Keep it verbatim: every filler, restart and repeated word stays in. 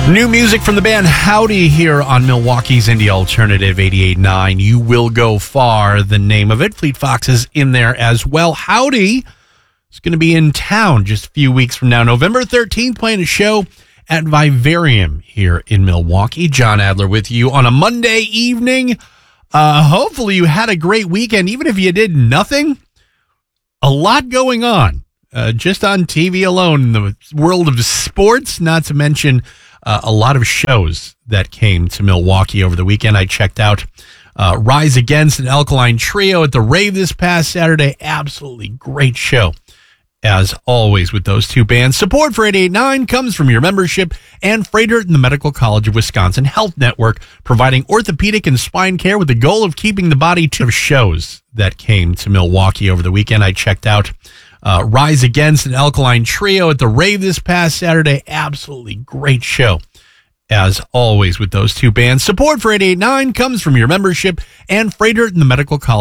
New music from the band Howdy here on Milwaukee's Indie Alternative eighty-eight point nine. You Will Go Far, the name of it. Fleet Fox is in there as well. Howdy is going to be in town just a few weeks from now. November thirteenth, playing a show at Vivarium here in Milwaukee. John Adler with you on a Monday evening. Uh, hopefully you had a great weekend, even if you did nothing. A lot going on uh, just on T V alone in the world of sports, not to mention Uh, a lot of shows that came to Milwaukee over the weekend. I checked out uh, Rise Against an Alkaline Trio at the Rave this past Saturday. Absolutely great show, as always, with those two bands. Support for eighty-eight point nine comes from your membership and Freighter and the Medical College of Wisconsin Health Network, providing orthopedic and spine care with the goal of keeping the body to shows that came to Milwaukee over the weekend. I checked out Uh, Rise Against an Alkaline Trio at the Rave this past Saturday. Absolutely great show, as always, with those two bands. Support for eighty-eight point nine comes from your membership and Freighter and the Medical College